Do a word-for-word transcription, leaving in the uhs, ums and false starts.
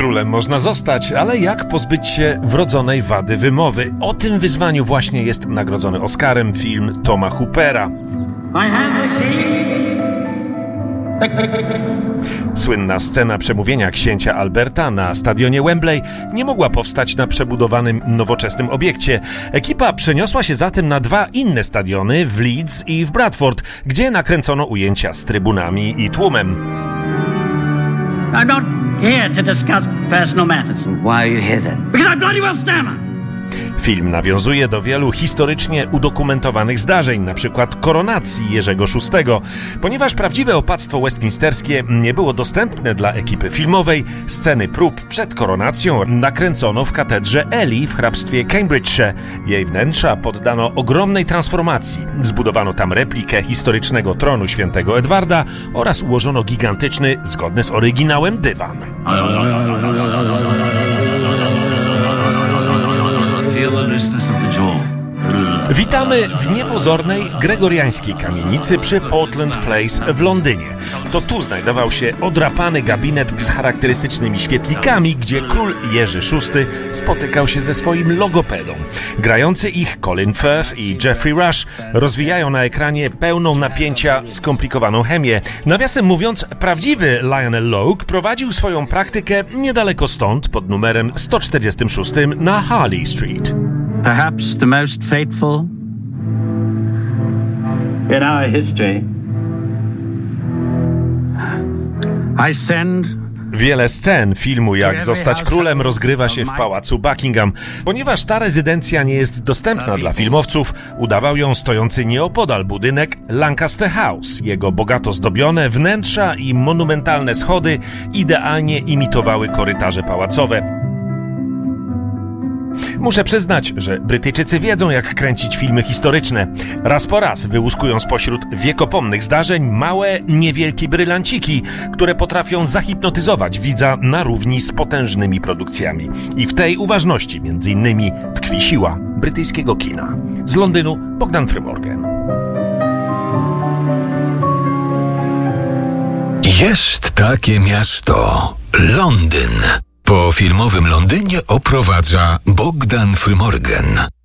Królem można zostać, ale jak pozbyć się wrodzonej wady wymowy? O tym wyzwaniu właśnie jest nagrodzony Oscarem film Toma Hoopera. I have received... Słynna scena przemówienia księcia Alberta na stadionie Wembley nie mogła powstać na przebudowanym, nowoczesnym obiekcie. Ekipa przeniosła się zatem na dwa inne stadiony w Leeds i w Bradford, gdzie nakręcono ujęcia z trybunami i tłumem. I'm not here to discuss personal matters. Why are you here then? Because I bloody well stammer. Film nawiązuje do wielu historycznie udokumentowanych zdarzeń, np. koronacji Jerzego szóstego. Ponieważ prawdziwe opactwo westminsterskie nie było dostępne dla ekipy filmowej, sceny prób przed koronacją nakręcono w katedrze Ely w hrabstwie Cambridgeshire. Jej wnętrza poddano ogromnej transformacji. Zbudowano tam replikę historycznego tronu świętego Edwarda oraz ułożono gigantyczny, zgodny z oryginałem, dywan. Witamy w niepozornej, gregoriańskiej kamienicy przy Portland Place w Londynie. To tu znajdował się odrapany gabinet z charakterystycznymi świetlikami, gdzie król Jerzy szósty spotykał się ze swoim logopedą. Grający ich Colin Firth i Geoffrey Rush rozwijają na ekranie pełną napięcia skomplikowaną chemię. Nawiasem mówiąc, prawdziwy Lionel Logue prowadził swoją praktykę niedaleko stąd, pod numerem sto czterdziestym szóstym na Harley Street. Perhaps the most fateful in our history. I send... Wiele scen filmu Jak zostać królem rozgrywa się w pałacu Buckingham. Ponieważ ta rezydencja nie jest dostępna dla filmowców, udawał ją stojący nieopodal budynek Lancaster House. Jego bogato zdobione wnętrza i monumentalne schody idealnie imitowały korytarze pałacowe. Muszę przyznać, że Brytyjczycy wiedzą, jak kręcić filmy historyczne. Raz po raz wyłuskują spośród wiekopomnych zdarzeń małe, niewielkie brylanciki, które potrafią zahipnotyzować widza na równi z potężnymi produkcjami. I w tej uważności, między innymi, tkwi siła brytyjskiego kina. Z Londynu Bogdan Frymorgan. Jest takie miasto Londyn. Po filmowym Londynie oprowadza Bogdan Frymorgan.